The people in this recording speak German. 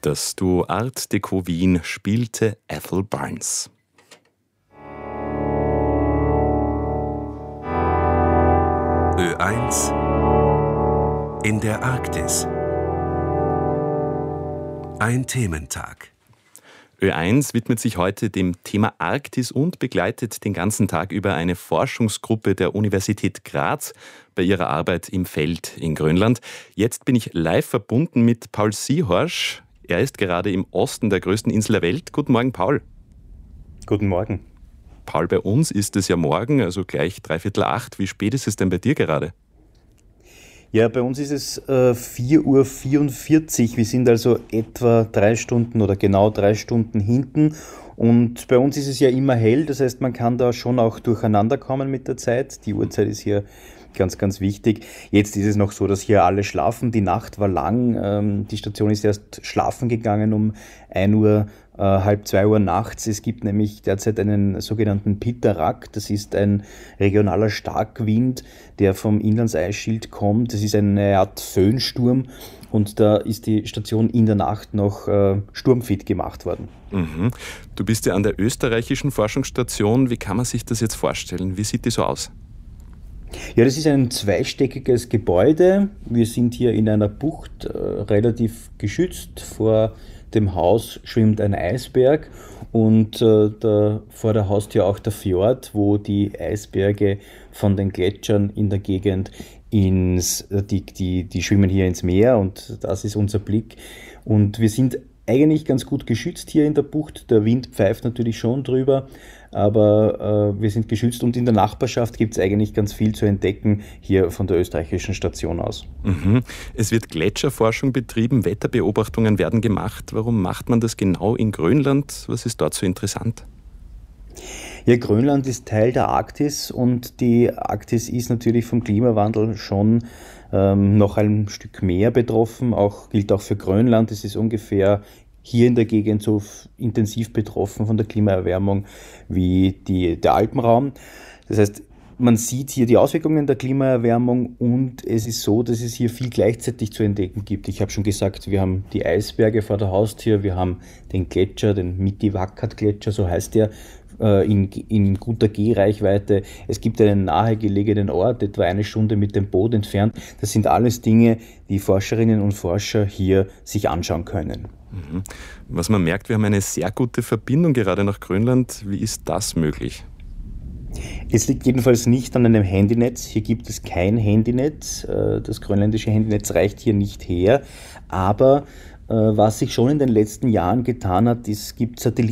Das Duo Art Deco Wien spielte Ethel Barnes. Ö1 in der Arktis. Ein Thementag. Ö1 widmet sich heute dem Thema Arktis und begleitet den ganzen Tag über eine Forschungsgruppe der Universität Graz bei ihrer Arbeit im Feld in Grönland. Jetzt bin ich live verbunden mit Paul Seehorsch. Er ist gerade im Osten der größten Insel der Welt. Guten Morgen, Paul. Guten Morgen. Paul, bei uns ist es ja morgen, also gleich 7:45. Wie spät ist es denn bei dir gerade? Ja, bei uns ist es 4:44 Uhr. Wir sind also etwa 3 Stunden oder genau 3 Stunden hinten. Und bei uns ist es ja immer hell, das heißt, man kann da schon auch durcheinander kommen mit der Zeit. Die Uhrzeit ist hier ganz, ganz wichtig. Jetzt ist es noch so, dass hier alle schlafen. Die Nacht war lang. Die Station ist erst schlafen gegangen um 1 Uhr, halb 2 Uhr nachts. Es gibt nämlich derzeit einen sogenannten Pitterak. Das ist ein regionaler Starkwind, der vom Inlandseisschild kommt. Das ist eine Art Föhnsturm und da ist die Station in der Nacht noch sturmfit gemacht worden. Mhm. Du bist ja an der österreichischen Forschungsstation. Wie kann man sich das jetzt vorstellen? Wie sieht die so aus? Ja, das ist ein zweistöckiges Gebäude. Wir sind hier in einer Bucht, relativ geschützt. Vor dem Haus schwimmt ein Eisberg und vor der Haustür auch der Fjord, wo die Eisberge von den Gletschern in der Gegend die schwimmen hier ins Meer und das ist unser Blick. Und wir sind eigentlich ganz gut geschützt hier in der Bucht. Der Wind pfeift natürlich schon drüber, aber wir sind geschützt und in der Nachbarschaft gibt es eigentlich ganz viel zu entdecken hier von der österreichischen Station aus. Mhm. Es wird Gletscherforschung betrieben, Wetterbeobachtungen werden gemacht. Warum macht man das genau in Grönland? Was ist dort so interessant? Ja, Grönland ist Teil der Arktis und die Arktis ist natürlich vom Klimawandel schon noch ein Stück mehr betroffen, gilt auch für Grönland. Es ist ungefähr hier in der Gegend so intensiv betroffen von der Klimaerwärmung wie der Alpenraum. Das heißt, man sieht hier die Auswirkungen der Klimaerwärmung und es ist so, dass es hier viel gleichzeitig zu entdecken gibt. Ich habe schon gesagt, wir haben die Eisberge vor der Haustür, wir haben den Gletscher, den Mitiwakkat-Gletscher, so heißt der, in guter Gehreichweite. Es gibt einen nahegelegenen Ort, etwa 1 Stunde mit dem Boot entfernt. Das sind alles Dinge, die Forscherinnen und Forscher hier sich anschauen können. Mhm. Was man merkt, wir haben eine sehr gute Verbindung gerade nach Grönland. Wie ist das möglich? Es liegt jedenfalls nicht an einem Handynetz. Hier gibt es kein Handynetz. Das grönländische Handynetz reicht hier nicht her. Aber was sich schon in den letzten Jahren getan hat, es gibt Satelliten.